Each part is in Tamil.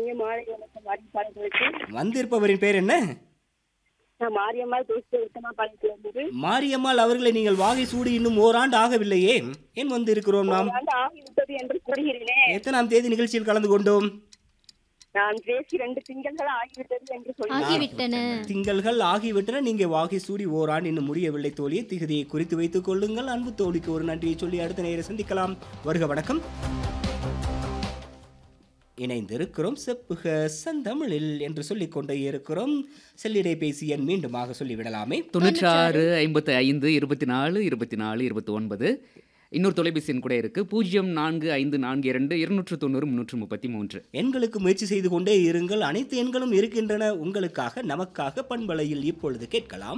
இனிய மாலை வணக்கம் வாடிப்பாளர்களுக்கு. வந்திருப்பவரின் பேர் என்ன? நான் மாரியம்மாள் பேசுகிறேன் உத்தமாபாளையத்துல இருந்து. மாரியம்மாள் அவர்களை நீங்கள் வாகை சூடி இன்னும் ஓராண்டு ஆகவில்லையே, ஏன் வந்து இருக்கிறோம் நாம்? ஆகிவிட்டது என்று கூறுகிறேன். எத்தனாம் தேதி நிகழ்ச்சியில் கலந்து கொண்டோம்? நான் பேசி 2 திங்கள்கள் ஆகிவிட்டது என்று ஆகிவிட்டன. திங்கள்கள் ஆகிவிட்டன. நீங்க வாகை சூடி ஓராண்டு இன்னும் முடியவில்லை தோழியை. திகதியை குறித்து வைத்துக் கொள்ளுங்கள். அன்பு தோழிக்கு ஒரு நன்றியை சொல்லி அடுத்த நேரம் சந்திக்கலாம். வருக வணக்கம். இணைந்திருக்கிறோம் செப்புக செந்தமிழில் என்று சொல்லிக் கொண்டே இருக்கிறோம். செல்லிடை பேசி எண் மீண்டுமாக சொல்லிவிடலாமே. 96 55 24 24 29. இன்னொரு தொலைபேசி எண் கூட இருக்கு 045442 290 333. எண்களுக்கு முயற்சி செய்து கொண்டே இருங்கள். அனைத்து எண்களும் இருக்கின்றன உங்களுக்காக, நமக்காக. பண்பலையில் இப்பொழுது கேட்கலாம்.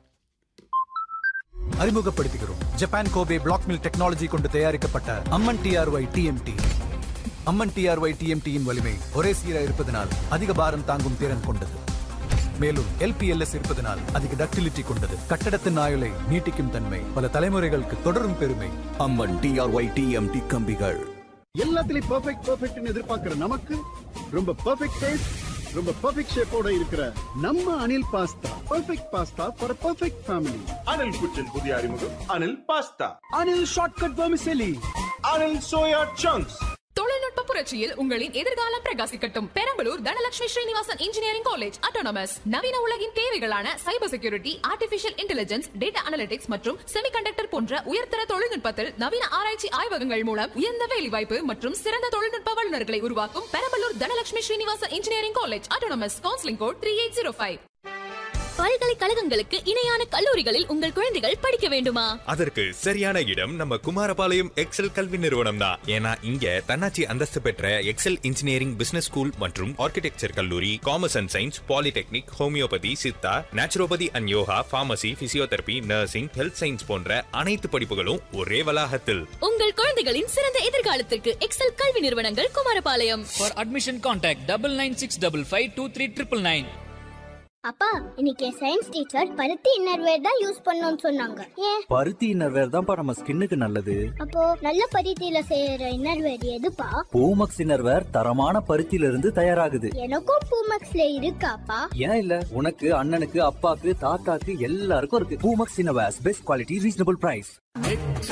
அறிமுகப்படுத்துகிறோம் Japan Kobe black mill technology கொண்டு தயாரிக்கப்பட்ட அம்மன் டிஆர்ஒய் டிஎம்டி. அம்மன் டிஆர்ஒய் டிஎம்டியின் வலிமை ஒரே சீராக இருப்பதனால் அதிக பாரம் தாங்கும் திறன் கொண்டது. மேலும் எல்பிஎல்எஸ் இருப்பதனால் அதிக டக்டிலிட்டி கொண்டது. கட்டடத்தின் ஆயுளை நீட்டிக்கும் தன்மை, பல தலைமுறைகளுக்கு தொடரும் பெருமை. அம்மன் டிஆர்ஒய் டிஎம்டி கம்பிகள். எல்லாத்துலயும் பெர்ஃபெக்ட்னு எதிர்பார்க்கிற நமக்கு ரொம்ப பெர்ஃபெக்ட் டேஸ்ட், ரொம்ப பெர்ஃபெக்ட் ஷேப்போட இருக்கிற நம்ம Anil pasta. Perfect pasta for perfect family. Anil குச்சின் புதிய அறிமுகம் Anil pasta. Anil shortcut vermicelli. Anil soya chunks. தொழில்நுட்ப புரட்சியில் உங்களின் எதிர்காலம் பிரகாசிக்கட்டும். Perambalur Dhanalakshmi Srinivasan engineering college autonomous. நவீன உலகின் தேவைகளான cyber security, artificial intelligence, data analytics மற்றும் செமிகண்டக்டர் போன்ற உயர்தர தொழில்நுட்பத்தில் நவீன ஆராய்ச்சி ஆய்வகங்கள் மூலம் உயர்ந்த வேலைவாய்ப்பு மற்றும் சிறந்த தொழில்நுட்ப வல்லுநர்களை உருவாக்கும் Perambalur Dhanalakshmi Srinivasan engineering college autonomous. Counselling code 3805. பல்கலைக்கழகங்களுக்கு இணையான கல்லூரிகளில் உங்கள் குழந்தைகள் படிக்க வேண்டுமா? அதற்கு சரியான இடம் நம்ம குமாரபாளையம் எக்ஸல் கல்வி நிறுவனம் தான். ஏன்னா இங்க தன்னாட்சி அந்தஸ்து பெற்ற எக்ஸல் இன்ஜினியரிங் பிசினஸ் ஸ்கூல் மற்றும் ஆர்கிடெக்சர் கல்லூரி, commerce and science, polytechnic, homeopathy, Siddha, naturopathy and yoga, pharmacy, physiotherapy, nursing, health science போன்ற அனைத்து படிப்புகளும் ஒரே வளாகத்தில். உங்கள் குழந்தைகளின் சிறந்த எதிர்காலத்திற்கு எக்ஸல் கல்வி நிறுவனங்கள் குமாரபாளையம். For admission contact 9965523999. அப்பா, இன்னைக்கு சயின்ஸ் டீச்சர் பருத்தி இன்னர்வேர் தான் யூஸ் பண்ணணும்னு சொன்னாங்க. ஏன்? பருத்தி இன்னர்வேர் தான்ப்பா நம்ம ஸ்கின்னுக்கு நல்லது. அப்போ நல்ல பருத்தியில செய்யற இன்னர்வேர் எதுப்பா? பூமக்ஸ் இன்னர்வேர் தரமான பருத்தியில இருந்து தயாராகுது. எனக்கும் பூமக்ஸ்ல இருக்காப்பா? ஏன் இல்ல, உனக்கு, அண்ணனுக்கு, அப்பாக்கு, தாத்தாக்கு எல்லாருக்கும் இருக்கு. Poomex innerwear best quality, reasonable price.